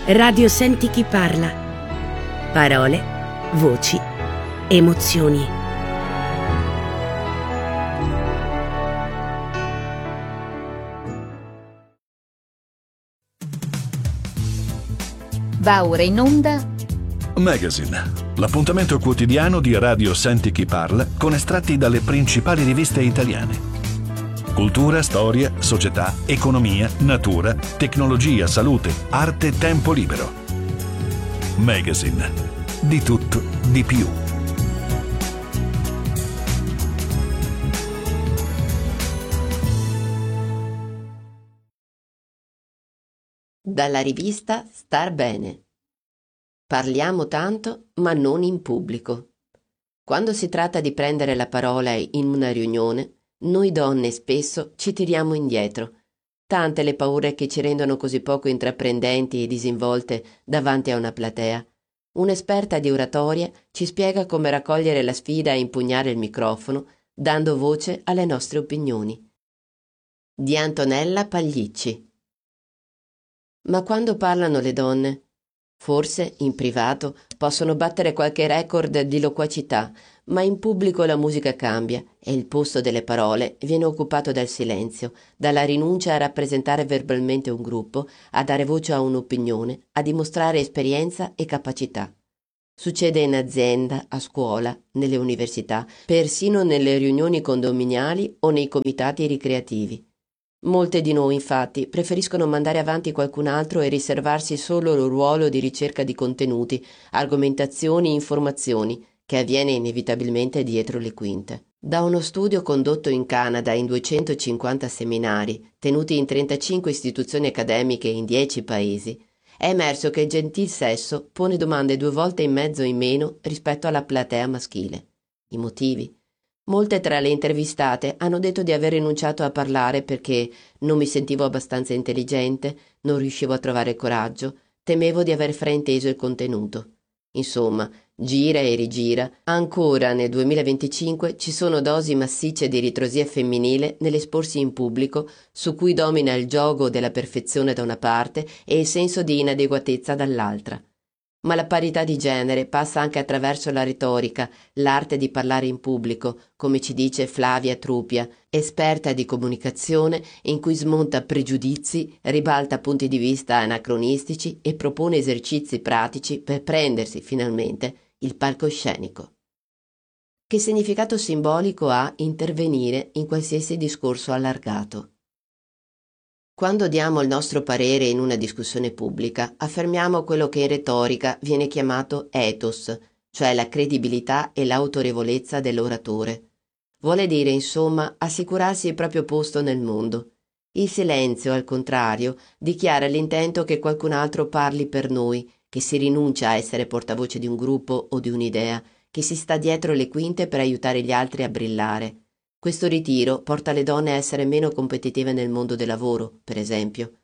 Radio Senti chi parla. Parole, voci, emozioni. Va ora in onda Magazine, l'appuntamento quotidiano di Radio Senti chi parla con estratti dalle principali riviste italiane. Cultura, storia, società, economia, natura, tecnologia, salute, arte, tempo libero. Magazine. Di tutto, di più. Dalla rivista Star Bene. Parliamo tanto, ma non in pubblico. Quando si tratta di prendere la parola in una riunione, noi donne spesso ci tiriamo indietro. Tante le paure che ci rendono così poco intraprendenti e disinvolte davanti a una platea. Un'esperta di oratoria ci spiega come raccogliere la sfida e impugnare il microfono, dando voce alle nostre opinioni. Di Antonella Pagliicci. Ma quando parlano le donne? Forse, in privato, possono battere qualche record di loquacità, ma in pubblico la musica cambia e il posto delle parole viene occupato dal silenzio, dalla rinuncia a rappresentare verbalmente un gruppo, a dare voce a un'opinione, a dimostrare esperienza e capacità. Succede in azienda, a scuola, nelle università, persino nelle riunioni condominiali o nei comitati ricreativi. Molte di noi, infatti, preferiscono mandare avanti qualcun altro e riservarsi solo il ruolo di ricerca di contenuti, argomentazioni e informazioni, che avviene inevitabilmente dietro le quinte. Da uno studio condotto in Canada in 250 seminari, tenuti in 35 istituzioni accademiche in 10 paesi, è emerso che il gentil sesso pone domande 2 volte e mezzo in meno rispetto alla platea maschile. I motivi? Molte tra le intervistate hanno detto di aver rinunciato a parlare perché non mi sentivo abbastanza intelligente, non riuscivo a trovare coraggio, temevo di aver frainteso il contenuto. Insomma, gira e rigira, ancora nel 2025 ci sono dosi massicce di ritrosia femminile nell'esporsi in pubblico, su cui domina il giogo della perfezione da una parte e il senso di inadeguatezza dall'altra. Ma la parità di genere passa anche attraverso la retorica, l'arte di parlare in pubblico, come ci dice Flavia Trupia, esperta di comunicazione in cui smonta pregiudizi, ribalta punti di vista anacronistici e propone esercizi pratici per prendersi finalmente il palcoscenico. Che significato simbolico ha intervenire in qualsiasi discorso allargato? Quando diamo il nostro parere in una discussione pubblica, affermiamo quello che in retorica viene chiamato ethos, cioè la credibilità e l'autorevolezza dell'oratore. Vuole dire, insomma, assicurarsi il proprio posto nel mondo. Il silenzio, al contrario, dichiara l'intento che qualcun altro parli per noi, che si rinuncia a essere portavoce di un gruppo o di un'idea, che si sta dietro le quinte per aiutare gli altri a brillare. Questo ritiro porta le donne a essere meno competitive nel mondo del lavoro, per esempio.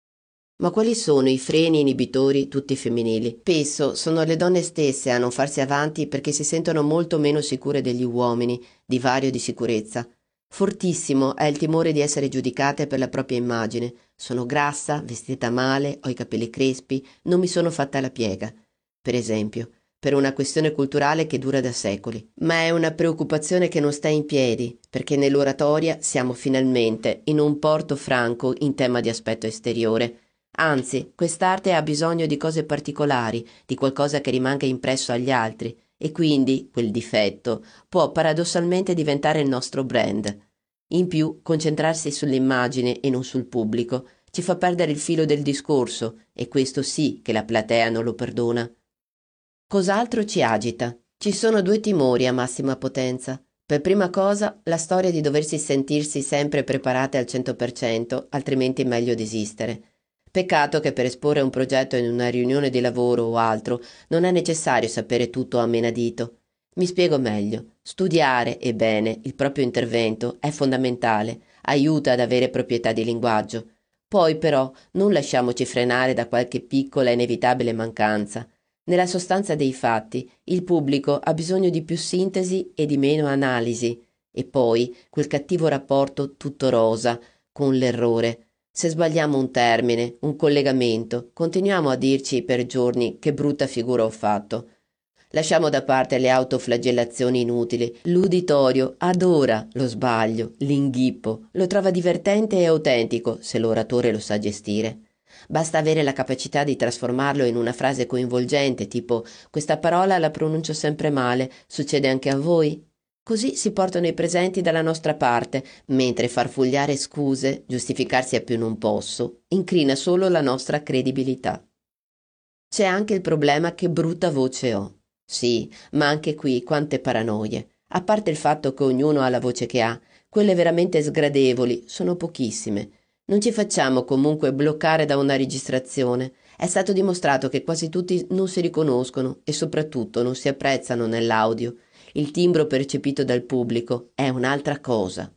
Ma quali sono i freni inibitori tutti femminili? Spesso sono le donne stesse a non farsi avanti perché si sentono molto meno sicure degli uomini, divario di sicurezza. Fortissimo è il timore di essere giudicate per la propria immagine. Sono grassa, vestita male, ho i capelli crespi, non mi sono fatta la piega. Per esempio, per una questione culturale che dura da secoli. Ma è una preoccupazione che non sta in piedi, perché nell'oratoria siamo finalmente in un porto franco in tema di aspetto esteriore. Anzi, quest'arte ha bisogno di cose particolari, di qualcosa che rimanga impresso agli altri, e quindi quel difetto può paradossalmente diventare il nostro brand. In più, concentrarsi sull'immagine e non sul pubblico ci fa perdere il filo del discorso, e questo sì che la platea non lo perdona. Cos'altro ci agita? Ci sono 2 timori a massima potenza. Per prima cosa, la storia di doversi sentirsi sempre preparate al 100%, altrimenti è meglio desistere. Peccato che per esporre un progetto in una riunione di lavoro o altro non è necessario sapere tutto a menadito. Mi spiego meglio. Studiare, e bene, il proprio intervento è fondamentale, aiuta ad avere proprietà di linguaggio. Poi però non lasciamoci frenare da qualche piccola e inevitabile mancanza. Nella sostanza dei fatti, il pubblico ha bisogno di più sintesi e di meno analisi, e poi quel cattivo rapporto tutto rosa con l'errore. Se sbagliamo un termine, un collegamento, continuiamo a dirci per giorni che brutta figura ho fatto. Lasciamo da parte le autoflagellazioni inutili. L'uditorio adora lo sbaglio, l'inghippo, lo trova divertente e autentico se l'oratore lo sa gestire. Basta avere la capacità di trasformarlo in una frase coinvolgente, tipo «Questa parola la pronuncio sempre male, succede anche a voi?» Così si portano i presenti dalla nostra parte, mentre farfugliare scuse, giustificarsi a più non posso, incrina solo la nostra credibilità. C'è anche il problema che brutta voce ho. Sì, ma anche qui quante paranoie. A parte il fatto che ognuno ha la voce che ha, quelle veramente sgradevoli sono pochissime. Non ci facciamo comunque bloccare da una registrazione. È stato dimostrato che quasi tutti non si riconoscono e soprattutto non si apprezzano nell'audio. Il timbro percepito dal pubblico è un'altra cosa.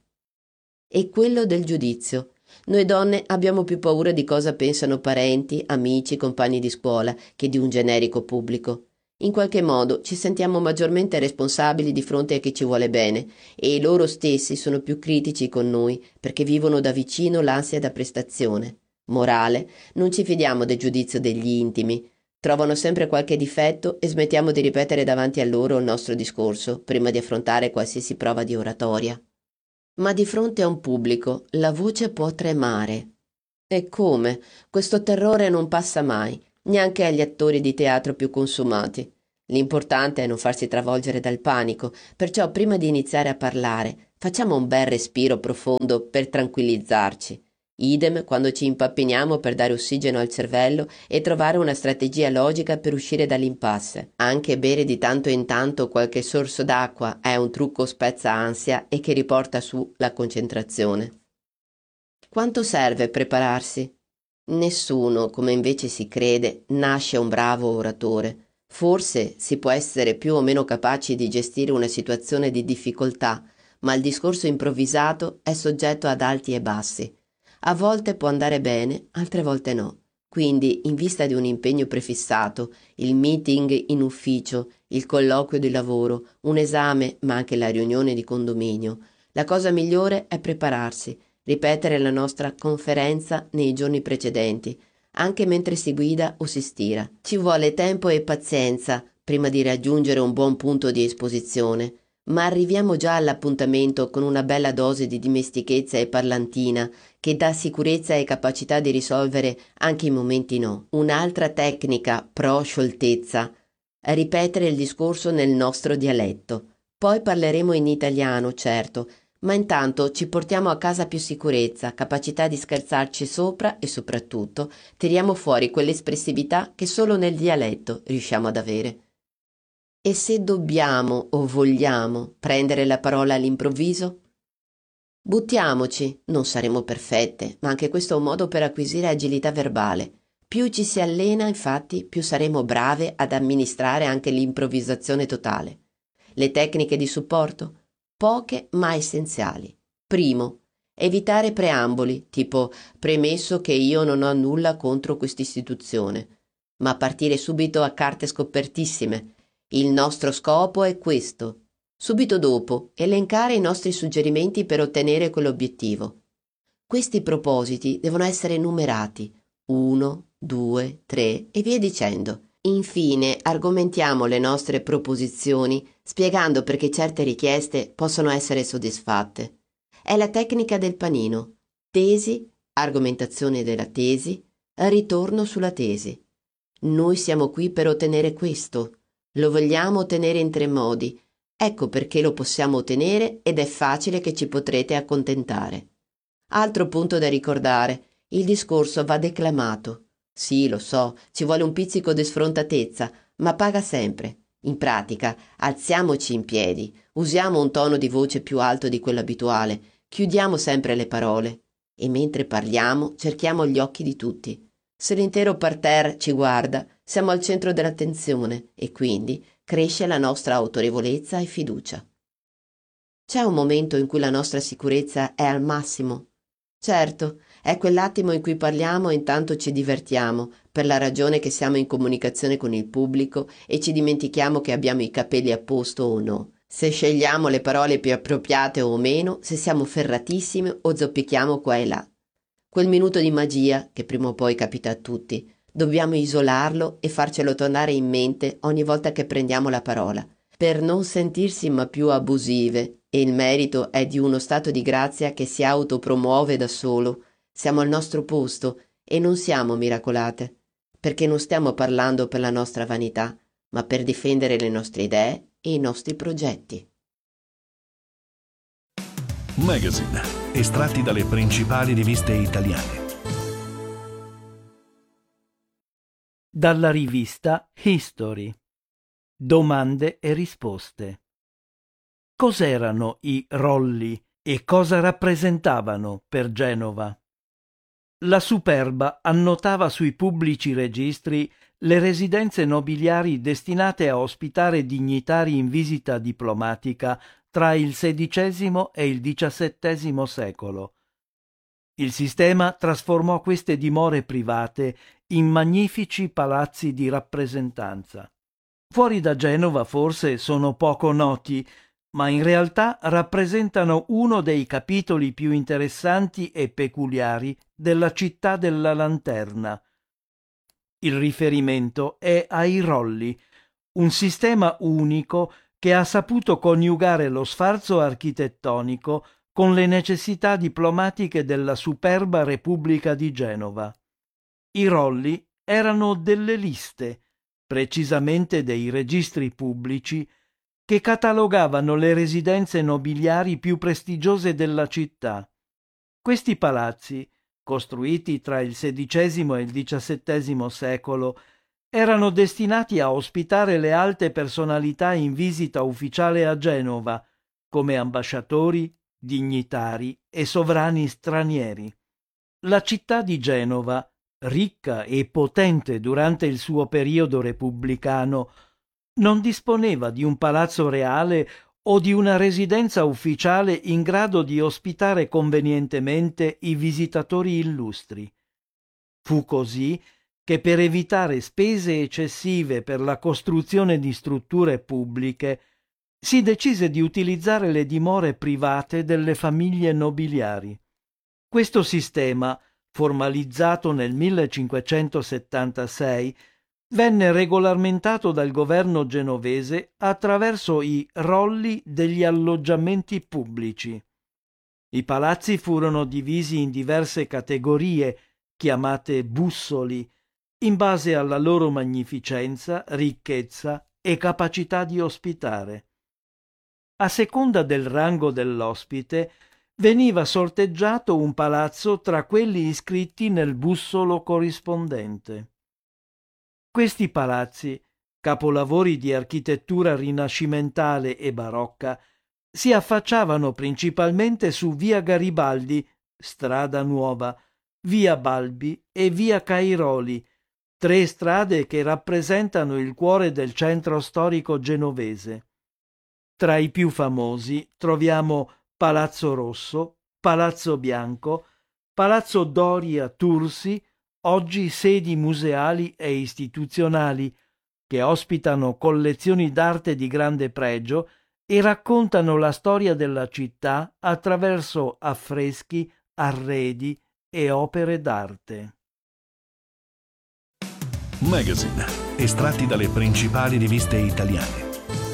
E quello del giudizio. Noi donne abbiamo più paura di cosa pensano parenti, amici, compagni di scuola che di un generico pubblico. In qualche modo ci sentiamo maggiormente responsabili di fronte a chi ci vuole bene e loro stessi sono più critici con noi perché vivono da vicino l'ansia da prestazione. Morale, non ci fidiamo del giudizio degli intimi. Trovano sempre qualche difetto e smettiamo di ripetere davanti a loro il nostro discorso prima di affrontare qualsiasi prova di oratoria. Ma di fronte a un pubblico la voce può tremare. E come? Questo terrore non passa mai, neanche agli attori di teatro più consumati. L'importante è non farsi travolgere dal panico, perciò prima di iniziare a parlare facciamo un bel respiro profondo per tranquillizzarci. Idem quando ci impappiniamo per dare ossigeno al cervello e trovare una strategia logica per uscire dall'impasse. Anche bere di tanto in tanto qualche sorso d'acqua è un trucco spezza ansia e che riporta su la concentrazione. Quanto serve prepararsi? Nessuno, come invece si crede, nasce un bravo oratore. Forse si può essere più o meno capaci di gestire una situazione di difficoltà, ma il discorso improvvisato è soggetto ad alti e bassi. A volte può andare bene, altre volte no. Quindi, in vista di un impegno prefissato, il meeting in ufficio, il colloquio di lavoro, un esame, ma anche la riunione di condominio, la cosa migliore è prepararsi, ripetere la nostra conferenza nei giorni precedenti, anche mentre si guida o si stira. Ci vuole tempo e pazienza prima di raggiungere un buon punto di esposizione, ma arriviamo già all'appuntamento con una bella dose di dimestichezza e parlantina che dà sicurezza e capacità di risolvere anche i momenti no. Un'altra tecnica pro scioltezza è ripetere il discorso nel nostro dialetto. Poi parleremo in italiano, certo, ma intanto ci portiamo a casa più sicurezza, capacità di scherzarci sopra e soprattutto tiriamo fuori quell'espressività che solo nel dialetto riusciamo ad avere. E se dobbiamo o vogliamo prendere la parola all'improvviso? Buttiamoci, non saremo perfette, ma anche questo è un modo per acquisire agilità verbale. Più ci si allena, infatti, più saremo brave ad amministrare anche l'improvvisazione totale. Le tecniche di supporto? Poche ma essenziali. Primo, evitare preamboli, tipo premesso che io non ho nulla contro quest'istituzione, ma partire subito a carte scopertissime. Il nostro scopo è questo. Subito dopo, elencare i nostri suggerimenti per ottenere quell'obiettivo. Questi propositi devono essere numerati, 1, 2, 3 e via dicendo. Infine, argomentiamo le nostre proposizioni spiegando perché certe richieste possono essere soddisfatte. È la tecnica del panino. Tesi, argomentazione della tesi, ritorno sulla tesi. Noi siamo qui per ottenere questo. Lo vogliamo ottenere in 3 modi. Ecco perché lo possiamo ottenere ed è facile che ci potrete accontentare. Altro punto da ricordare, il discorso va declamato. Sì, lo so, ci vuole un pizzico di sfrontatezza, ma paga sempre. In pratica, alziamoci in piedi, usiamo un tono di voce più alto di quello abituale, chiudiamo sempre le parole e mentre parliamo cerchiamo gli occhi di tutti. Se l'intero parterre ci guarda, siamo al centro dell'attenzione e quindi cresce la nostra autorevolezza e fiducia. C'è un momento in cui la nostra sicurezza è al massimo. Certo, è quell'attimo in cui parliamo e intanto ci divertiamo, per la ragione che siamo in comunicazione con il pubblico e ci dimentichiamo che abbiamo i capelli a posto o no, se scegliamo le parole più appropriate o meno, se siamo ferratissimi o zoppichiamo qua e là. Quel minuto di magia, che prima o poi capita a tutti, dobbiamo isolarlo e farcelo tornare in mente ogni volta che prendiamo la parola, per non sentirsi ma più abusive, e il merito è di uno stato di grazia che si autopromuove da solo. Siamo al nostro posto e non siamo miracolate, perché non stiamo parlando per la nostra vanità, ma per difendere le nostre idee e i nostri progetti. Magazine, estratti dalle principali riviste italiane. Dalla rivista History. Domande e risposte. Cos'erano i rolli e cosa rappresentavano per Genova? La Superba annotava sui pubblici registri le residenze nobiliari destinate a ospitare dignitari in visita diplomatica tra il XVI e il XVII secolo. Il sistema trasformò queste dimore private in magnifici palazzi di rappresentanza. Fuori da Genova forse sono poco noti, ma in realtà rappresentano uno dei capitoli più interessanti e peculiari della città della Lanterna. Il riferimento è ai rolli, un sistema unico che ha saputo coniugare lo sfarzo architettonico con le necessità diplomatiche della superba Repubblica di Genova. I rolli erano delle liste, precisamente dei registri pubblici, che catalogavano le residenze nobiliari più prestigiose della città. Questi palazzi, costruiti tra il XVI e il XVII secolo, erano destinati a ospitare le alte personalità in visita ufficiale a Genova, come ambasciatori, dignitari e sovrani stranieri. La città di Genova, ricca e potente durante il suo periodo repubblicano, non disponeva di un palazzo reale o di una residenza ufficiale in grado di ospitare convenientemente i visitatori illustri. Fu così che per evitare spese eccessive per la costruzione di strutture pubbliche si decise di utilizzare le dimore private delle famiglie nobiliari. Questo sistema, formalizzato nel 1576, venne regolamentato dal governo genovese attraverso i rolli degli alloggiamenti pubblici. I palazzi furono divisi in diverse categorie, chiamate bussoli, in base alla loro magnificenza, ricchezza e capacità di ospitare. A seconda del rango dell'ospite, veniva sorteggiato un palazzo tra quelli iscritti nel bussolo corrispondente. Questi palazzi, capolavori di architettura rinascimentale e barocca, si affacciavano principalmente su via Garibaldi, strada nuova, via Balbi e via Cairoli, tre strade che rappresentano il cuore del centro storico genovese. Tra i più famosi troviamo Palazzo Rosso, Palazzo Bianco, Palazzo Doria Tursi, oggi sedi museali e istituzionali, che ospitano collezioni d'arte di grande pregio e raccontano la storia della città attraverso affreschi, arredi e opere d'arte. Magazine, estratti dalle principali riviste italiane.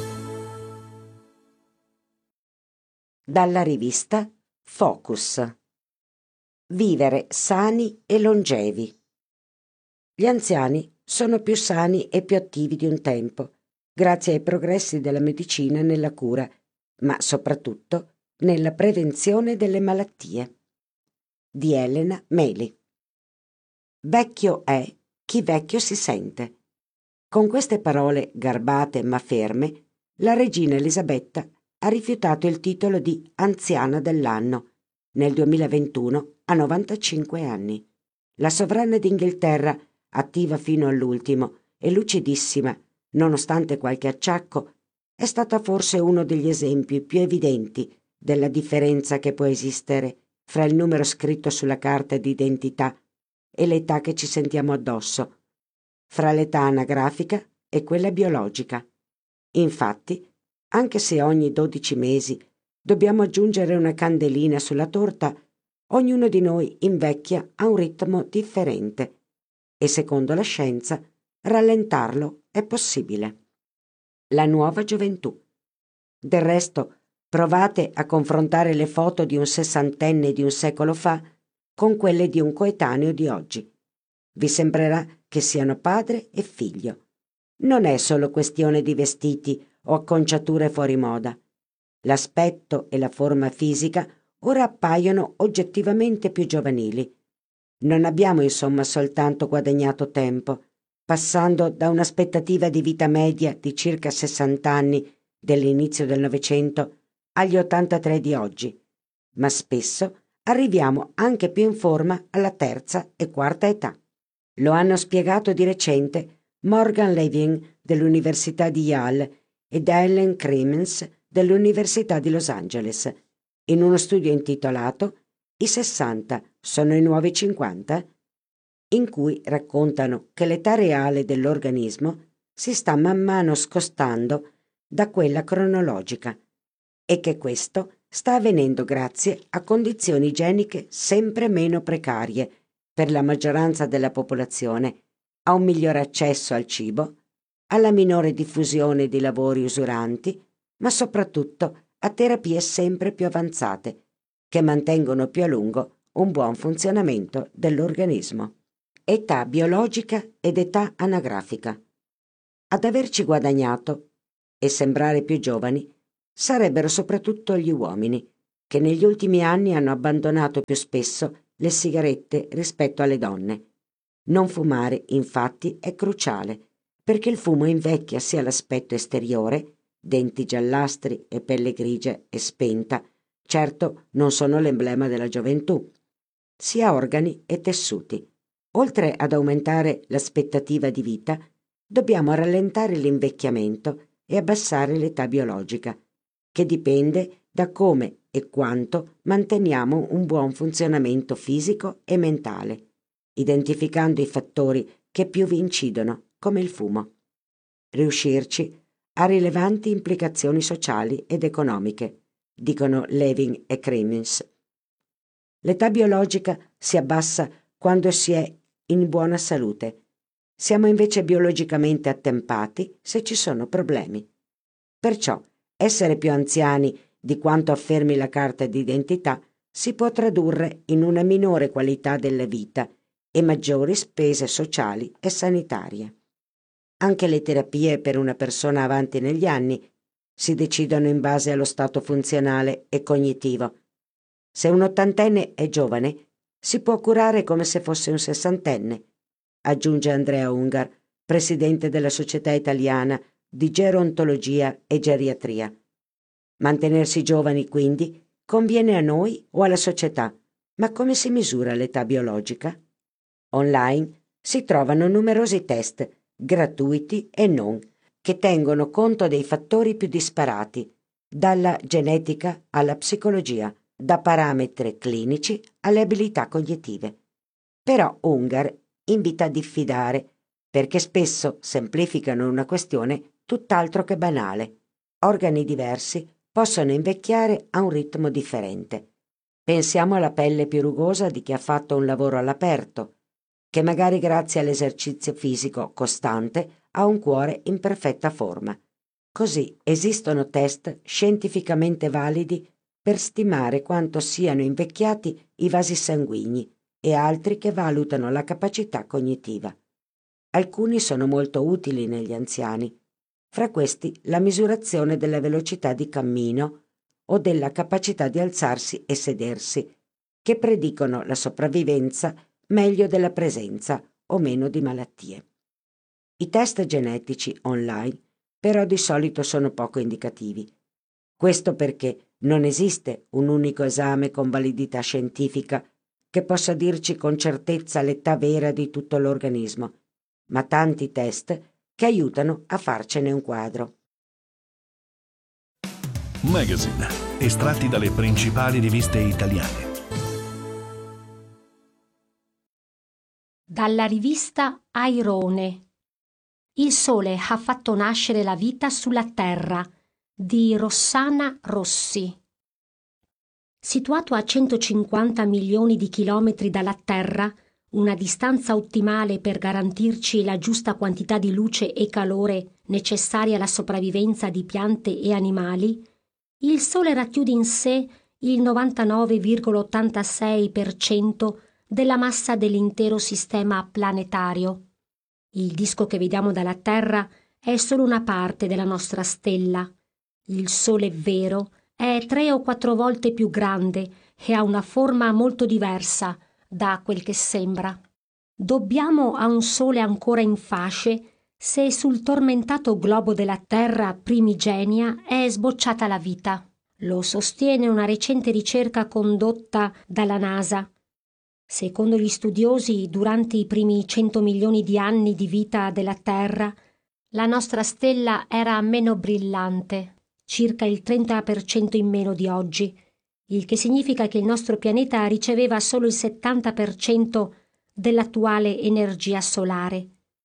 Dalla rivista Focus. Vivere sani e longevi. Gli anziani sono più sani e più attivi di un tempo, grazie ai progressi della medicina nella cura, ma soprattutto nella prevenzione delle malattie. Di Elena Meli. Vecchio è chi vecchio si sente. Con queste parole garbate ma ferme, la regina Elisabetta ha rifiutato il titolo di anziana dell'anno nel 2021 a 95 anni. La sovrana d'Inghilterra, attiva fino all'ultimo e lucidissima, nonostante qualche acciacco, è stata forse uno degli esempi più evidenti della differenza che può esistere fra il numero scritto sulla carta d'identità e l'età che ci sentiamo addosso, fra l'età anagrafica e quella biologica. Infatti, anche se ogni 12 mesi dobbiamo aggiungere una candelina sulla torta, ognuno di noi invecchia a un ritmo differente e secondo la scienza rallentarlo è possibile. La nuova gioventù. Del resto, provate a confrontare le foto di un sessantenne di un secolo fa con quelle di un coetaneo di oggi. Vi sembrerà che siano padre e figlio. Non è solo questione di vestiti o acconciature fuori moda. L'aspetto e la forma fisica ora appaiono oggettivamente più giovanili. Non abbiamo insomma soltanto guadagnato tempo, passando da un'aspettativa di vita media di circa 60 anni dell'inizio del Novecento agli 83 di oggi, ma spesso arriviamo anche più in forma alla terza e quarta età. Lo hanno spiegato di recente Morgan Levin dell'Università di Yale ed Ellen Kremens dell'Università di Los Angeles in uno studio intitolato I 60 sono i nuovi 50? In cui raccontano che l'età reale dell'organismo si sta man mano scostando da quella cronologica e che questo sta avvenendo grazie a condizioni igieniche sempre meno precarie per la maggioranza della popolazione, a un migliore accesso al cibo, alla minore diffusione di lavori usuranti, ma soprattutto a terapie sempre più avanzate che mantengono più a lungo un buon funzionamento dell'organismo. Età biologica ed età anagrafica. Ad averci guadagnato e sembrare più giovani sarebbero soprattutto gli uomini, che negli ultimi anni hanno abbandonato più spesso le sigarette rispetto alle donne. Non fumare, infatti, è cruciale, perché il fumo invecchia sia l'aspetto esteriore, denti giallastri e pelle grigia e spenta, certo non sono l'emblema della gioventù, sia organi e tessuti. Oltre ad aumentare l'aspettativa di vita, dobbiamo rallentare l'invecchiamento e abbassare l'età biologica, che dipende da come e quanto manteniamo un buon funzionamento fisico e mentale, identificando i fattori che più vi incidono, come il fumo. Riuscirci ha rilevanti implicazioni sociali ed economiche, dicono Levin e Kremens. L'età biologica si abbassa quando si è in buona salute. Siamo invece biologicamente attempati se ci sono problemi. Perciò essere più anziani di quanto affermi la carta d'identità si può tradurre in una minore qualità della vita e maggiori spese sociali e sanitarie. Anche le terapie per una persona avanti negli anni si decidono in base allo stato funzionale e cognitivo. Se un ottantenne è giovane, si può curare come se fosse un sessantenne, aggiunge Andrea Ungar, presidente della Società Italiana di Gerontologia e Geriatria. Mantenersi giovani, quindi, conviene a noi o alla società, ma come si misura l'età biologica? Online si trovano numerosi test, gratuiti e non, che tengono conto dei fattori più disparati, dalla genetica alla psicologia, da parametri clinici alle abilità cognitive. Però Ungar invita a diffidare, perché spesso semplificano una questione tutt'altro che banale. Organi diversi possono invecchiare a un ritmo differente. Pensiamo alla pelle più rugosa di chi ha fatto un lavoro all'aperto, che magari grazie all'esercizio fisico costante ha un cuore in perfetta forma. Così esistono test scientificamente validi per stimare quanto siano invecchiati i vasi sanguigni e altri che valutano la capacità cognitiva. Alcuni sono molto utili negli anziani, fra questi la misurazione della velocità di cammino o della capacità di alzarsi e sedersi, che predicono la sopravvivenza meglio della presenza o meno di malattie. I test genetici online però di solito sono poco indicativi. Questo perché non esiste un unico esame con validità scientifica che possa dirci con certezza l'età vera di tutto l'organismo, ma tanti test che aiutano a farcene un quadro. Magazine, estratti dalle principali riviste italiane. Dalla rivista Airone. Il sole ha fatto nascere la vita sulla terra di Rossana Rossi. Situato a 150 milioni di chilometri dalla Terra, una distanza ottimale per garantirci la giusta quantità di luce e calore necessaria alla sopravvivenza di piante e animali, il Sole racchiude in sé il 99,86% della massa dell'intero sistema planetario. Il disco che vediamo dalla Terra è solo una parte della nostra stella. Il Sole vero è 3 o 4 volte più grande e ha una forma molto diversa da quel che sembra. Dobbiamo a un Sole ancora in fasce se sul tormentato globo della Terra primigenia è sbocciata la vita. Lo sostiene una recente ricerca condotta dalla NASA. Secondo gli studiosi, durante i primi 100 milioni di anni di vita della Terra, la nostra stella era meno brillante, circa il 30% in meno di oggi, il che significa che il nostro pianeta riceveva solo il 70% dell'attuale energia solare.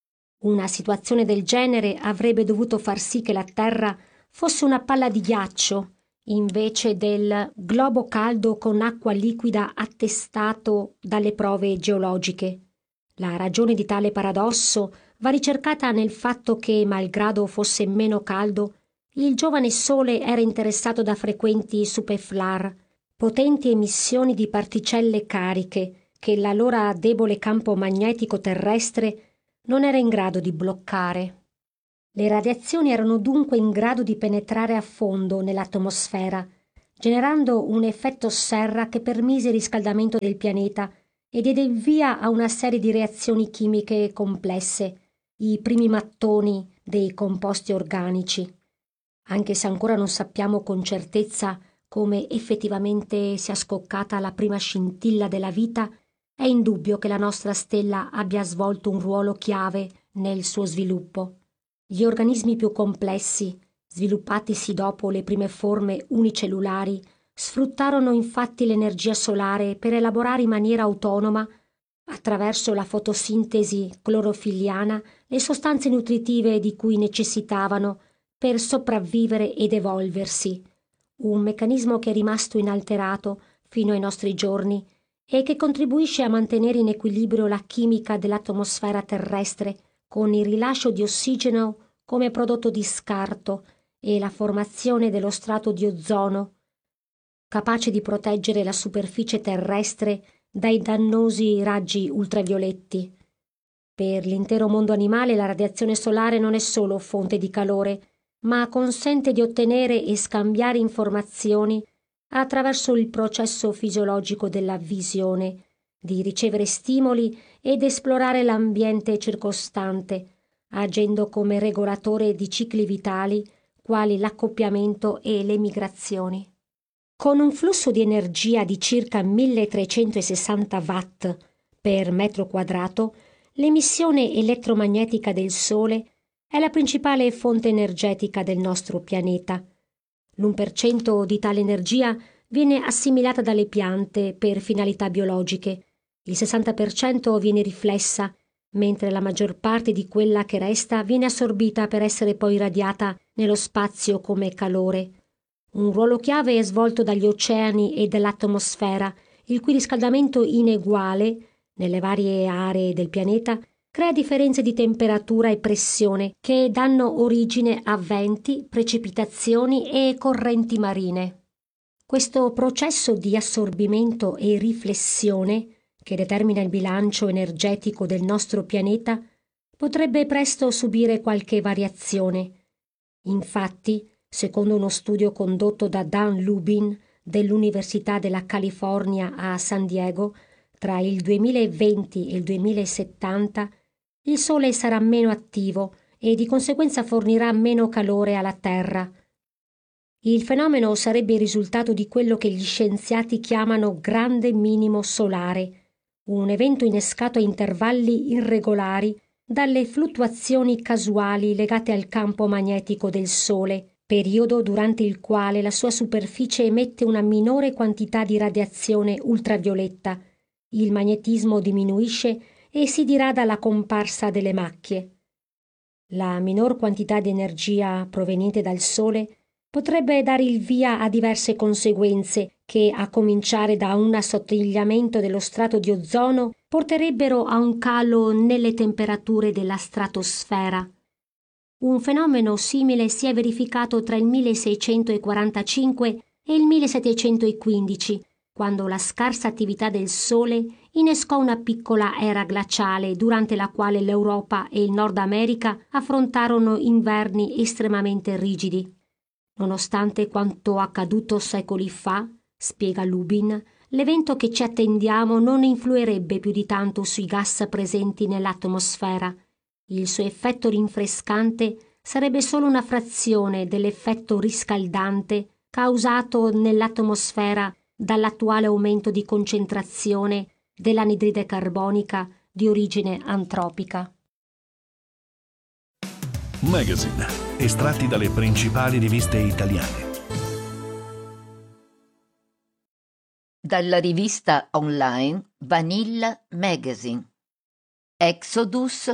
Una situazione del genere avrebbe dovuto far sì che la Terra fosse una palla di ghiaccio, invece del globo caldo con acqua liquida attestato dalle prove geologiche. La ragione di tale paradosso va ricercata nel fatto che, malgrado fosse meno caldo, il giovane Sole era interessato da frequenti superflar, potenti emissioni di particelle cariche che l'allora debole campo magnetico terrestre non era in grado di bloccare. Le radiazioni erano dunque in grado di penetrare a fondo nell'atmosfera, generando un effetto serra che permise il riscaldamento del pianeta e diede il via a una serie di reazioni chimiche complesse, i primi mattoni dei composti organici. Anche se ancora non sappiamo con certezza come effettivamente sia scoccata la prima scintilla della vita, è indubbio che la nostra stella abbia svolto un ruolo chiave nel suo sviluppo. Gli organismi più complessi, sviluppatisi dopo le prime forme unicellulari, sfruttarono infatti l'energia solare per elaborare in maniera autonoma, attraverso la fotosintesi clorofilliana, le sostanze nutritive di cui necessitavano per sopravvivere ed evolversi, un meccanismo che è rimasto inalterato fino ai nostri giorni e che contribuisce a mantenere in equilibrio la chimica dell'atmosfera terrestre con il rilascio di ossigeno come prodotto di scarto e la formazione dello strato di ozono, capace di proteggere la superficie terrestre dai dannosi raggi ultravioletti. Per l'intero mondo animale la radiazione solare non è solo fonte di calore, ma consente di ottenere e scambiare informazioni attraverso il processo fisiologico della visione, di ricevere stimoli ed esplorare l'ambiente circostante, agendo come regolatore di cicli vitali quali l'accoppiamento e le migrazioni. Con un flusso di energia di circa 1360 watt per metro quadrato, l'emissione elettromagnetica del Sole è la principale fonte energetica del nostro pianeta. L'1% di tale energia viene assimilata dalle piante per finalità biologiche, il 60% viene riflessa, mentre la maggior parte di quella che resta viene assorbita per essere poi irradiata nello spazio come calore. Un ruolo chiave è svolto dagli oceani e dall'atmosfera, il cui riscaldamento ineguale nelle varie aree del pianeta crea differenze di temperatura e pressione che danno origine a venti, precipitazioni e correnti marine. Questo processo di assorbimento e riflessione, che determina il bilancio energetico del nostro pianeta, potrebbe presto subire qualche variazione. Infatti, secondo uno studio condotto da Dan Lubin dell'Università della California a San Diego, tra il 2020 e il 2070 il Sole sarà meno attivo e di conseguenza fornirà meno calore alla Terra. Il fenomeno sarebbe il risultato di quello che gli scienziati chiamano grande minimo solare, un evento innescato a intervalli irregolari dalle fluttuazioni casuali legate al campo magnetico del Sole, periodo durante il quale la sua superficie emette una minore quantità di radiazione ultravioletta. Il magnetismo diminuisce e si dirada la comparsa delle macchie. La minor quantità di energia proveniente dal Sole potrebbe dare il via a diverse conseguenze che, a cominciare da un assottigliamento dello strato di ozono, porterebbero a un calo nelle temperature della stratosfera. Un fenomeno simile si è verificato tra il 1645 e il 1715, quando la scarsa attività del Sole innescò una piccola era glaciale durante la quale l'Europa e il Nord America affrontarono inverni estremamente rigidi. Nonostante quanto accaduto secoli fa, spiega Lubin, l'evento che ci attendiamo non influirebbe più di tanto sui gas presenti nell'atmosfera. Il suo effetto rinfrescante sarebbe solo una frazione dell'effetto riscaldante causato nell'atmosfera dall'attuale aumento di concentrazione dell'anidride carbonica di origine antropica. Magazine, estratti dalle principali riviste italiane. Dalla rivista online Vanilla Magazine. Exodus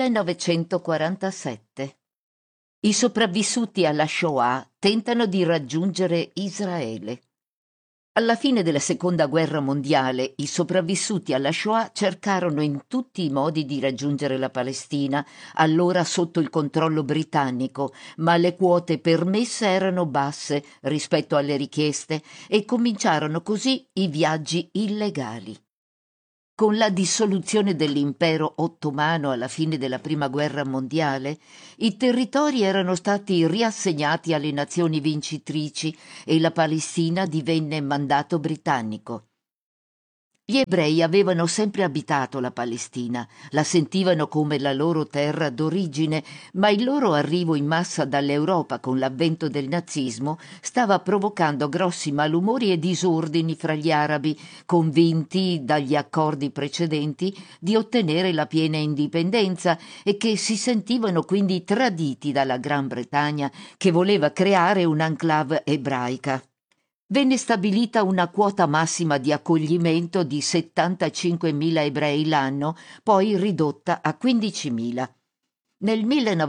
1947. I sopravvissuti alla Shoah tentano di raggiungere Israele. Alla fine della Seconda Guerra Mondiale, i sopravvissuti alla Shoah cercarono in tutti i modi di raggiungere la Palestina, allora sotto il controllo britannico, ma le quote permesse erano basse rispetto alle richieste e cominciarono così i viaggi illegali. Con la dissoluzione dell'impero ottomano alla fine della Prima Guerra Mondiale, i territori erano stati riassegnati alle nazioni vincitrici e la Palestina divenne mandato britannico. Gli ebrei avevano sempre abitato la Palestina, la sentivano come la loro terra d'origine, ma il loro arrivo in massa dall'Europa con l'avvento del nazismo stava provocando grossi malumori e disordini fra gli arabi, convinti dagli accordi precedenti di ottenere la piena indipendenza e che si sentivano quindi traditi dalla Gran Bretagna, che voleva creare un'enclave ebraica. Venne stabilita una quota massima di accoglimento di 75.000 ebrei l'anno, poi ridotta a 15.000. Nel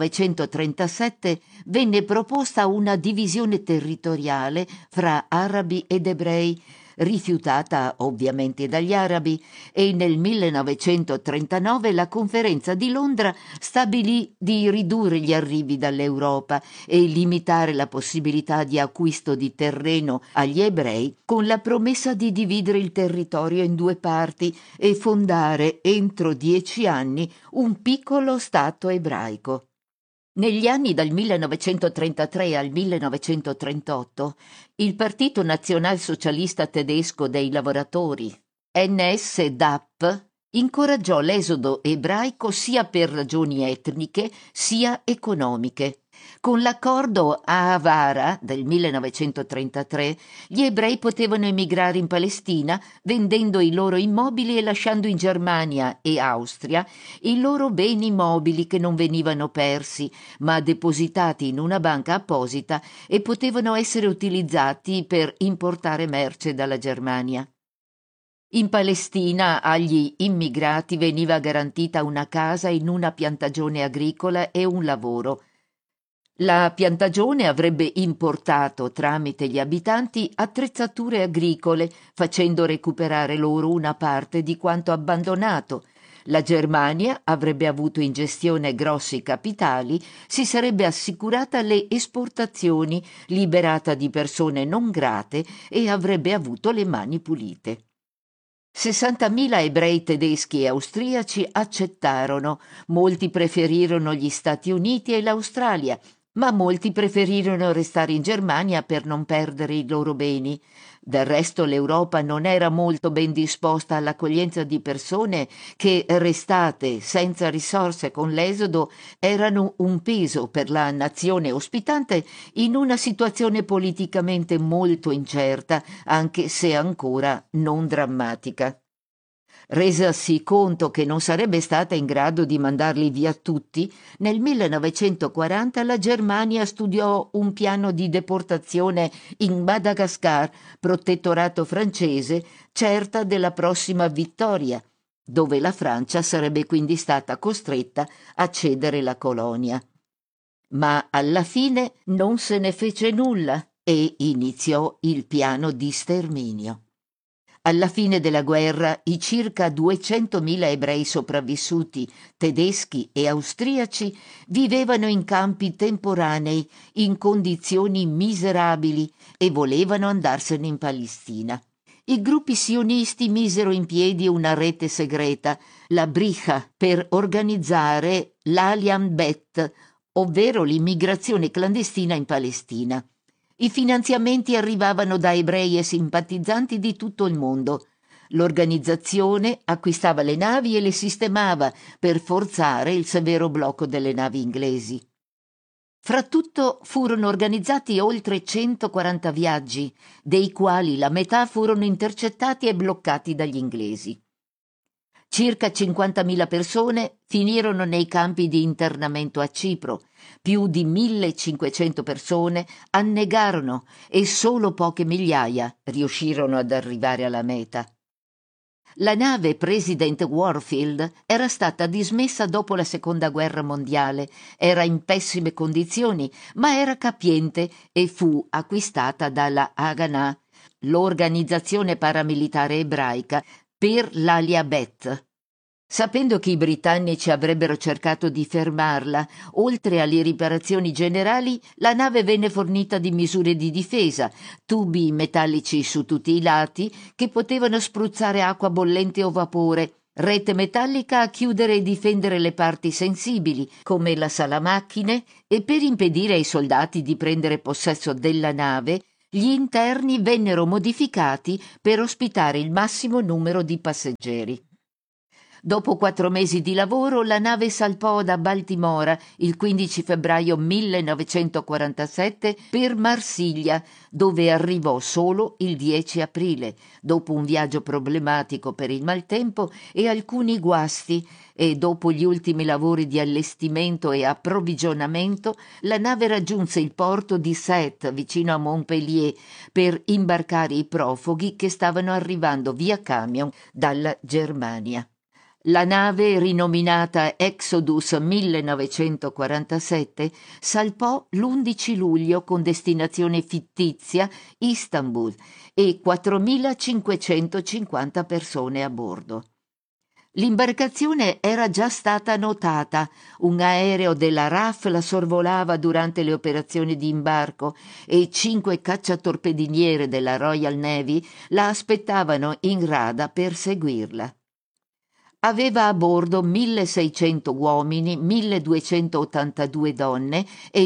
1937 venne proposta una divisione territoriale fra arabi ed ebrei, rifiutata ovviamente dagli arabi, e nel 1939 la Conferenza di Londra stabilì di ridurre gli arrivi dall'Europa e limitare la possibilità di acquisto di terreno agli ebrei, con la promessa di dividere il territorio in due parti e fondare entro 10 anni un piccolo Stato ebraico. Negli anni dal 1933 al 1938, il Partito Nazionalsocialista Tedesco dei Lavoratori, NSDAP, incoraggiò l'esodo ebraico sia per ragioni etniche sia economiche. Con l'accordo Ahavara del 1933, gli ebrei potevano emigrare in Palestina vendendo i loro immobili e lasciando in Germania e Austria i loro beni mobili che non venivano persi, ma depositati in una banca apposita e potevano essere utilizzati per importare merce dalla Germania. In Palestina agli immigrati veniva garantita una casa in una piantagione agricola e un lavoro. La piantagione avrebbe importato tramite gli abitanti attrezzature agricole, facendo recuperare loro una parte di quanto abbandonato. La Germania avrebbe avuto in gestione grossi capitali, si sarebbe assicurata le esportazioni, liberata di persone non grate e avrebbe avuto le mani pulite. 60.000 ebrei tedeschi e austriaci accettarono, molti preferirono gli Stati Uniti e l'Australia, ma molti preferirono restare in Germania per non perdere i loro beni. Del resto l'Europa non era molto ben disposta all'accoglienza di persone che, restate senza risorse con l'esodo, erano un peso per la nazione ospitante in una situazione politicamente molto incerta, anche se ancora non drammatica. Resasi conto che non sarebbe stata in grado di mandarli via tutti, nel 1940 la Germania studiò un piano di deportazione in Madagascar, protettorato francese, certa della prossima vittoria, dove la Francia sarebbe quindi stata costretta a cedere la colonia. ma alla fine non se ne fece nulla e iniziò il piano di sterminio. Alla fine della guerra i circa 200.000 ebrei sopravvissuti, tedeschi e austriaci, vivevano in campi temporanei in condizioni miserabili e volevano andarsene in Palestina. I gruppi sionisti misero in piedi una rete segreta, la Bricha, per organizzare l'Aliam Bet, ovvero l'immigrazione clandestina in Palestina. I finanziamenti arrivavano da ebrei e simpatizzanti di tutto il mondo. L'organizzazione acquistava le navi e le sistemava per forzare il severo blocco delle navi inglesi. Fratutto furono organizzati oltre 140 viaggi, dei quali la metà furono intercettati e bloccati dagli inglesi. Circa 50.000 persone finirono nei campi di internamento a Cipro, più di 1.500 persone annegarono e solo poche migliaia riuscirono ad arrivare alla meta. La nave President Warfield era stata dismessa dopo la Seconda Guerra Mondiale, era in pessime condizioni, ma era capiente e fu acquistata dalla Haganah, l'organizzazione paramilitare ebraica, per l'Alia Bet. Sapendo che i britannici avrebbero cercato di fermarla, oltre alle riparazioni generali, la nave venne fornita di misure di difesa, tubi metallici su tutti i lati che potevano spruzzare acqua bollente o vapore, rete metallica a chiudere e difendere le parti sensibili, come la sala macchine, e per impedire ai soldati di prendere possesso della nave, gli interni vennero modificati per ospitare il massimo numero di passeggeri. Dopo 4 mesi di lavoro, la nave salpò da Baltimora il 15 febbraio 1947 per Marsiglia, dove arrivò solo il 10 aprile, dopo un viaggio problematico per il maltempo e alcuni guasti, e dopo gli ultimi lavori di allestimento e approvvigionamento, la nave raggiunse il porto di Sète, vicino a Montpellier, per imbarcare i profughi che stavano arrivando via camion dalla Germania. La nave, rinominata Exodus 1947, salpò l'11 luglio con destinazione fittizia Istanbul e 4.550 persone a bordo. L'imbarcazione era già stata notata, un aereo della RAF la sorvolava durante le operazioni di imbarco e 5 cacciatorpediniere della Royal Navy la aspettavano in rada per seguirla. Aveva a bordo 1.600 uomini, 1.282 donne e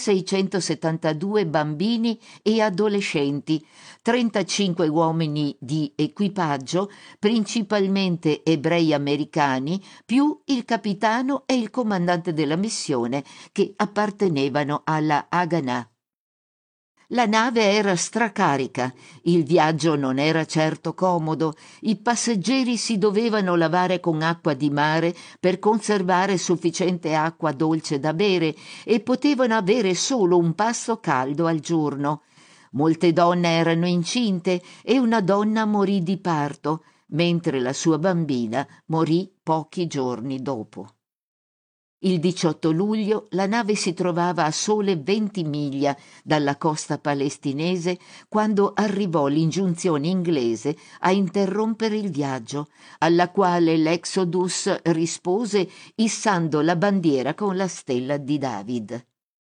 1.672 bambini e adolescenti, 35 uomini di equipaggio, principalmente ebrei americani, più il capitano e il comandante della missione che appartenevano alla Haganah. La nave era stracarica, il viaggio non era certo comodo, i passeggeri si dovevano lavare con acqua di mare per conservare sufficiente acqua dolce da bere e potevano avere solo un pasto caldo al giorno. Molte donne erano incinte e una donna morì di parto, mentre la sua bambina morì pochi giorni dopo. Il 18 luglio la nave si trovava a sole 20 miglia dalla costa palestinese quando arrivò l'ingiunzione inglese a interrompere il viaggio, alla quale l'Exodus rispose issando la bandiera con la stella di David.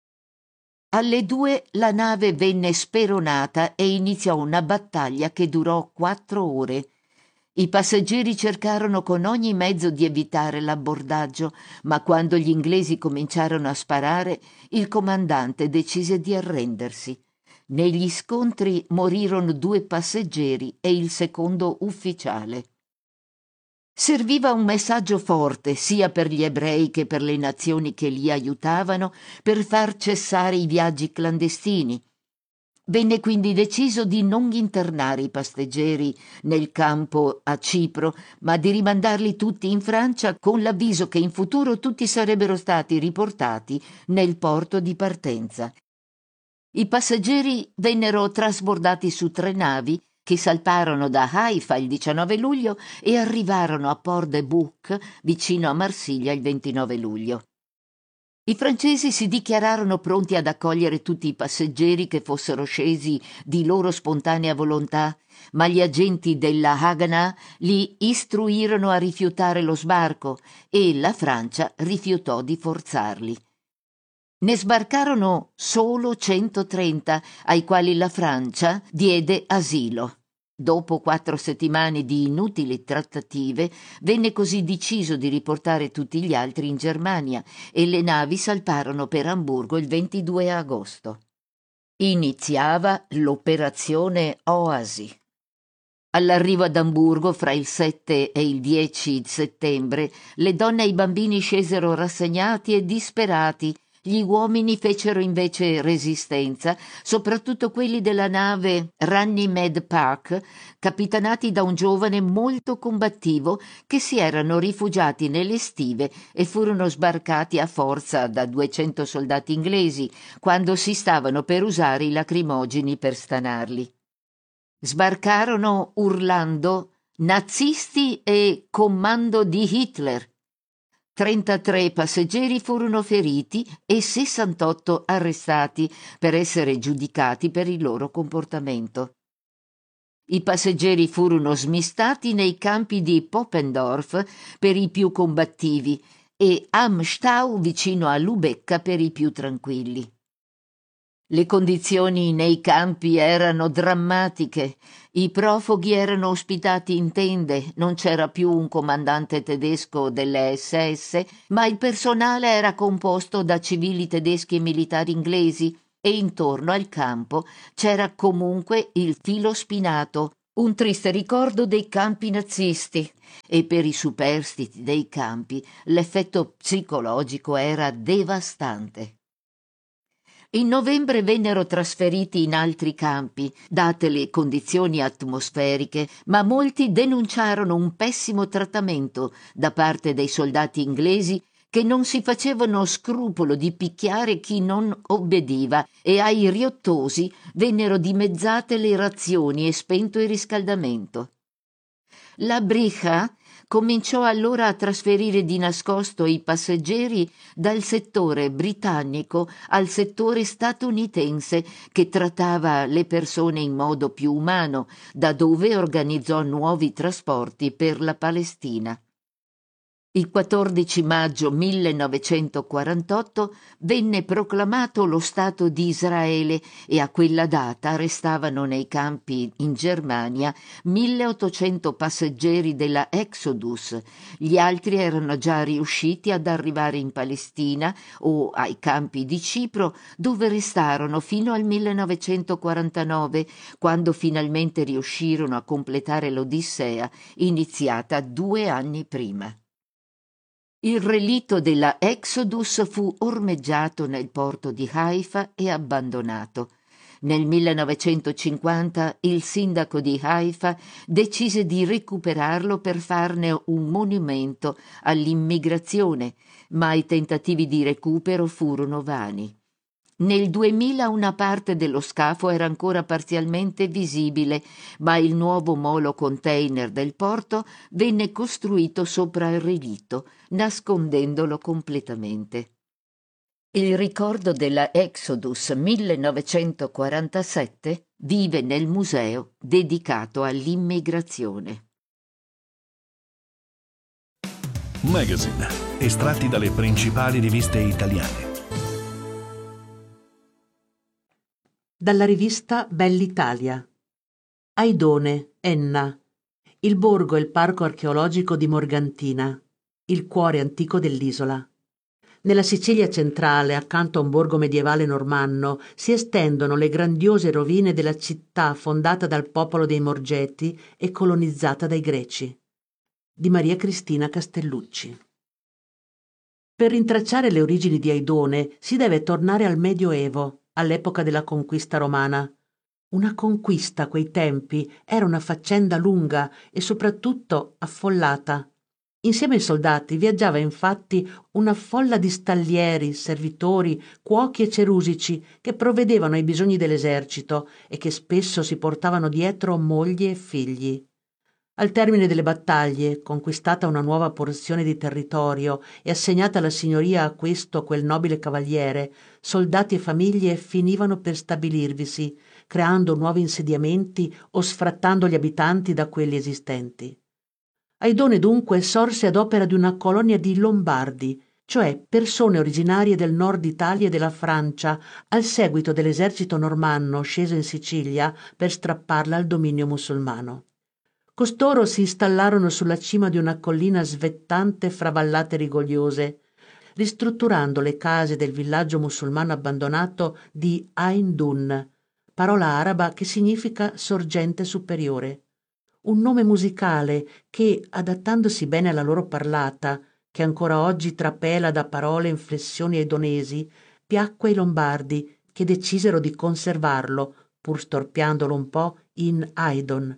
Alle 2 la nave venne speronata e iniziò una battaglia che durò 4 ore. I passeggeri cercarono con ogni mezzo di evitare l'abbordaggio, ma quando gli inglesi cominciarono a sparare, il comandante decise di arrendersi. Negli scontri morirono 2 passeggeri e il secondo ufficiale. Serviva un messaggio forte sia per gli ebrei che per le nazioni che li aiutavano per far cessare i viaggi clandestini. Venne quindi deciso di non internare i passeggeri nel campo a Cipro, ma di rimandarli tutti in Francia con l'avviso che in futuro tutti sarebbero stati riportati nel porto di partenza. I passeggeri vennero trasbordati su 3 navi che salparono da Haifa il 19 luglio e arrivarono a Port de Bouc, vicino a Marsiglia, il 29 luglio. I francesi si dichiararono pronti ad accogliere tutti i passeggeri che fossero scesi di loro spontanea volontà, ma gli agenti della Haganah li istruirono a rifiutare lo sbarco e la Francia rifiutò di forzarli. Ne sbarcarono solo 130, ai quali la Francia diede asilo. Dopo 4 settimane di inutili trattative, venne così deciso di riportare tutti gli altri in Germania e le navi salparono per Amburgo il 22 agosto. Iniziava l'operazione Oasi. All'arrivo ad Amburgo, fra il 7 e il 10 settembre, le donne e i bambini scesero rassegnati e disperati. Gli uomini fecero invece resistenza, soprattutto quelli della nave Runnymede Park, capitanati da un giovane molto combattivo che si erano rifugiati nelle stive e furono sbarcati a forza da 200 soldati inglesi quando si stavano per usare i lacrimogeni per stanarli. Sbarcarono urlando «Nazisti e comando di Hitler!». 33 passeggeri furono feriti e 68 arrestati per essere giudicati per il loro comportamento. I passeggeri furono smistati nei campi di Poppendorf per i più combattivi e Am Stau vicino a Lubecca per i più tranquilli. Le condizioni nei campi erano drammatiche. I profughi erano ospitati in tende, non c'era più un comandante tedesco delle SS, ma il personale era composto da civili tedeschi e militari inglesi e intorno al campo c'era comunque il filo spinato, un triste ricordo dei campi nazisti, e per i superstiti dei campi l'effetto psicologico era devastante. In novembre vennero trasferiti in altri campi, date le condizioni atmosferiche, ma molti denunciarono un pessimo trattamento da parte dei soldati inglesi che non si facevano scrupolo di picchiare chi non obbediva e ai riottosi vennero dimezzate le razioni e spento il riscaldamento. La Bricha cominciò allora a trasferire di nascosto i passeggeri dal settore britannico al settore statunitense che trattava le persone in modo più umano, da dove organizzò nuovi trasporti per la Palestina. Il 14 maggio 1948 venne proclamato lo Stato di Israele e a quella data restavano nei campi in Germania 1800 passeggeri della Exodus. Gli altri erano già riusciti ad arrivare in Palestina o ai campi di Cipro, dove restarono fino al 1949, quando finalmente riuscirono a completare l'Odissea, iniziata 2 anni prima. Il relitto della Exodus fu ormeggiato nel porto di Haifa e abbandonato. Nel 1950 il sindaco di Haifa decise di recuperarlo per farne un monumento all'immigrazione, ma i tentativi di recupero furono vani. Nel 2000 una parte dello scafo era ancora parzialmente visibile, ma il nuovo molo container del porto venne costruito sopra il relitto, nascondendolo completamente. Il ricordo della Exodus 1947 vive nel museo dedicato all'immigrazione. Magazine, estratti dalle principali riviste italiane. Dalla rivista Bell'Italia. Aidone, Enna. Il borgo e il parco archeologico di Morgantina, il cuore antico dell'isola. Nella Sicilia centrale, accanto a un borgo medievale normanno, si estendono le grandiose rovine della città fondata dal popolo dei Morgeti e colonizzata dai Greci. Di Maria Cristina Castellucci. Per rintracciare le origini di Aidone si deve tornare al Medioevo, all'epoca della conquista romana. Una conquista a quei tempi era una faccenda lunga e soprattutto affollata. Insieme ai soldati viaggiava infatti una folla di stallieri, servitori, cuochi e cerusici che provvedevano ai bisogni dell'esercito e che spesso si portavano dietro mogli e figli. Al termine delle battaglie, conquistata una nuova porzione di territorio e assegnata la signoria a questo o quel nobile cavaliere, soldati e famiglie finivano per stabilirvisi, creando nuovi insediamenti o sfrattando gli abitanti da quelli esistenti. Aidone dunque sorse ad opera di una colonia di Lombardi, cioè persone originarie del nord Italia e della Francia, al seguito dell'esercito normanno sceso in Sicilia per strapparla al dominio musulmano. Costoro si installarono sulla cima di una collina svettante fra vallate rigogliose, ristrutturando le case del villaggio musulmano abbandonato di Ain Dun, parola araba che significa sorgente superiore. Un nome musicale che, adattandosi bene alla loro parlata, che ancora oggi trapela da parole e inflessioni aidonesi, piacque ai lombardi, che decisero di conservarlo, pur storpiandolo un po', in Aidon.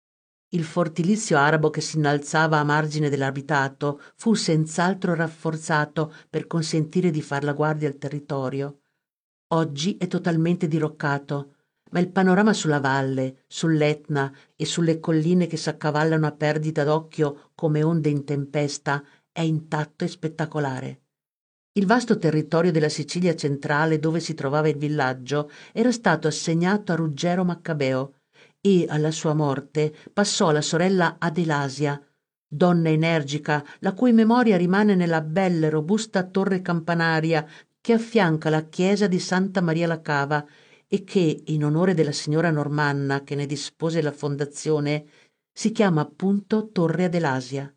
Il fortilizio arabo che si innalzava a margine dell'abitato fu senz'altro rafforzato per consentire di far la guardia al territorio. Oggi è totalmente diroccato, ma il panorama sulla valle, sull'Etna e sulle colline che s'accavallano a perdita d'occhio come onde in tempesta è intatto e spettacolare. Il vasto territorio della Sicilia centrale dove si trovava il villaggio era stato assegnato a Ruggero Maccabeo e alla sua morte passò alla sorella Adelasia, donna energica la cui memoria rimane nella bella e robusta torre campanaria che affianca la chiesa di Santa Maria la Cava e che, in onore della signora normanna che ne dispose la fondazione, si chiama appunto Torre Adelasia.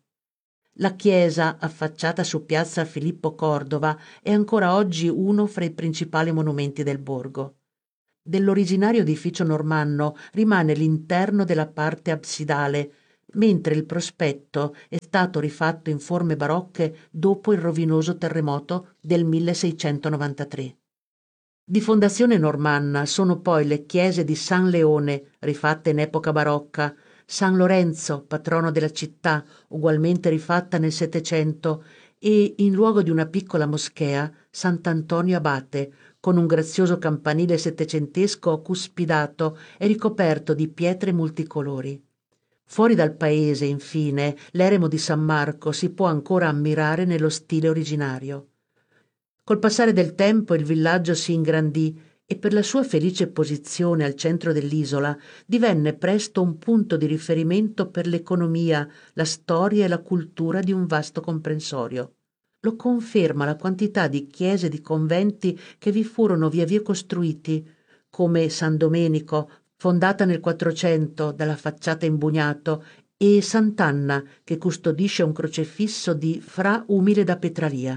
La chiesa, affacciata su piazza Filippo Cordova, è ancora oggi uno fra i principali monumenti del borgo. Dell'originario edificio normanno rimane l'interno della parte absidale, mentre il prospetto è stato rifatto in forme barocche dopo il rovinoso terremoto del 1693. Di fondazione normanna sono poi le chiese di San Leone, rifatte in epoca barocca, San Lorenzo, patrono della città, ugualmente rifatta nel Settecento, e, in luogo di una piccola moschea, Sant'Antonio Abate, con un grazioso campanile settecentesco cuspidato e ricoperto di pietre multicolori. Fuori dal paese, infine, l'eremo di San Marco si può ancora ammirare nello stile originario. Col passare del tempo il villaggio si ingrandì e per la sua felice posizione al centro dell'isola divenne presto un punto di riferimento per l'economia, la storia e la cultura di un vasto comprensorio. Lo conferma la quantità di chiese e di conventi che vi furono via via costruiti, come San Domenico, fondata nel 400 dalla facciata in bugnato, e Sant'Anna, che custodisce un crocefisso di Fra Umile da Petralia.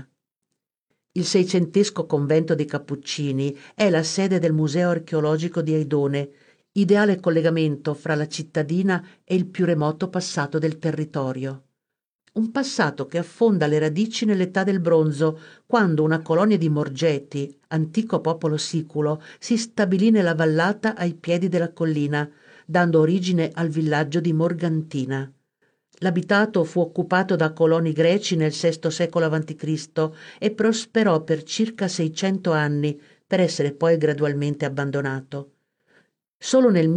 Il seicentesco convento dei Cappuccini è la sede del Museo archeologico di Aidone, ideale collegamento fra la cittadina e il più remoto passato del territorio. Un passato che affonda le radici nell'età del bronzo, quando una colonia di Morgeti, antico popolo siculo, si stabilì nella vallata ai piedi della collina, dando origine al villaggio di Morgantina. L'abitato fu occupato da coloni greci nel VI secolo a.C. e prosperò per circa 600 anni, per essere poi gradualmente abbandonato. Solo nel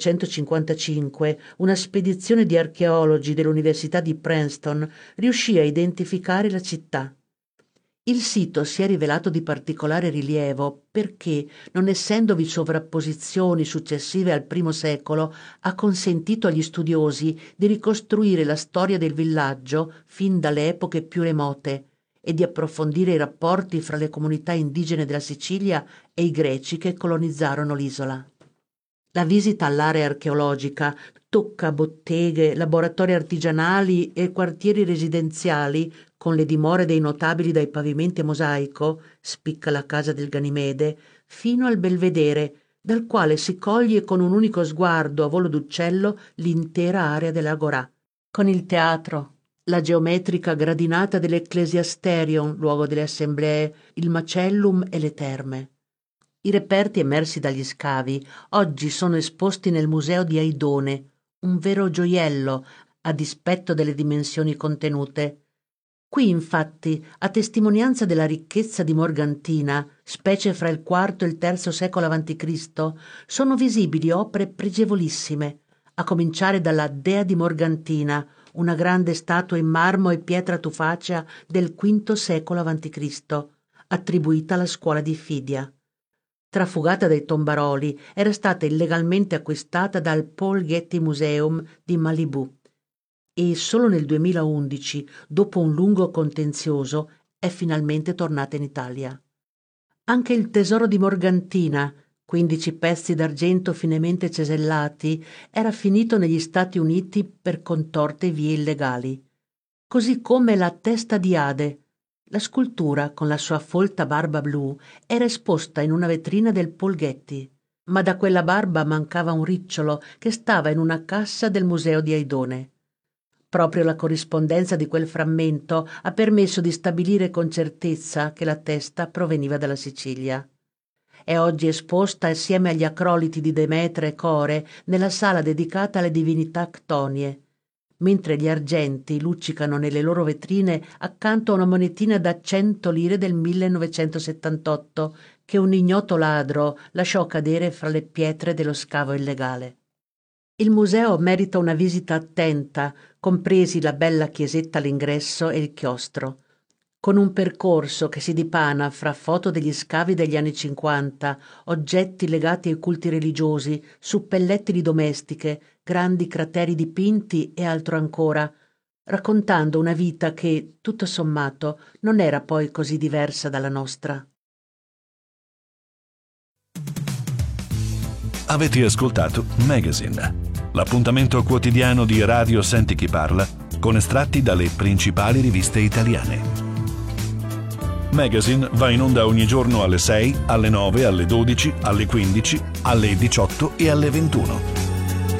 1955 una spedizione di archeologi dell'Università di Princeton riuscì a identificare la città. Il sito si è rivelato di particolare rilievo perché, non essendovi sovrapposizioni successive al I secolo, ha consentito agli studiosi di ricostruire la storia del villaggio fin dalle epoche più remote e di approfondire i rapporti fra le comunità indigene della Sicilia e i greci che colonizzarono l'isola. La visita all'area archeologica tocca botteghe, laboratori artigianali e quartieri residenziali con le dimore dei notabili dai pavimenti a mosaico, spicca la casa del Ganimede, fino al belvedere, dal quale si coglie con un unico sguardo a volo d'uccello l'intera area dell'Agorà, con il teatro, la geometrica gradinata dell'Ecclesiasterion, luogo delle assemblee, il macellum e le terme. I reperti emersi dagli scavi oggi sono esposti nel museo di Aidone, un vero gioiello a dispetto delle dimensioni contenute. Qui, infatti, a testimonianza della ricchezza di Morgantina, specie fra il IV e il III secolo a.C., sono visibili opere pregevolissime, a cominciare dalla Dea di Morgantina, una grande statua in marmo e pietra tufacea del V secolo a.C., attribuita alla scuola di Fidia. Trafugata dai tombaroli, era stata illegalmente acquistata dal Paul Getty Museum di Malibu e solo nel 2011, dopo un lungo contenzioso, è finalmente tornata in Italia. Anche il tesoro di Morgantina, 15 pezzi d'argento finemente cesellati, era finito negli Stati Uniti per contorte vie illegali. Così come la testa di Ade. La scultura, con la sua folta barba blu, era esposta in una vetrina del Paul Getty, ma da quella barba mancava un ricciolo che stava in una cassa del museo di Aidone. Proprio la corrispondenza di quel frammento ha permesso di stabilire con certezza che la testa proveniva dalla Sicilia. È oggi esposta assieme agli acroliti di Demetra e Core nella sala dedicata alle divinità ctonie, mentre gli argenti luccicano nelle loro vetrine accanto a una monetina da 100 lire del 1978 che un ignoto ladro lasciò cadere fra le pietre dello scavo illegale. Il museo merita una visita attenta, compresi la bella chiesetta all'ingresso e il chiostro, con un percorso che si dipana fra foto degli scavi degli anni 50, oggetti legati ai culti religiosi, suppellettili domestiche, grandi crateri dipinti e altro ancora, raccontando una vita che, tutto sommato, non era poi così diversa dalla nostra. Avete ascoltato Magazine, l'appuntamento quotidiano di Radio Senti Chi Parla con estratti dalle principali riviste italiane. Magazine va in onda ogni giorno alle 6, alle 9, alle 12, alle 15, alle 18 e alle 21.